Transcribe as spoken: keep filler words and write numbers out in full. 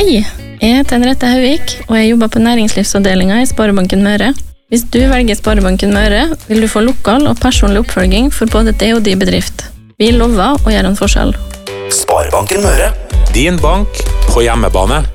Hei, jeg heter Henriette Hauvik, og jeg jobber på næringslivsavdelingen i Sparebanken Møre. Hvis du velger Sparebanken Møre, vil du få lokal og personlig oppfølging for både det og din bedrift. Vi lover å gjøre en forskjell. Sparebanken Møre. Din bank på hjemmebane.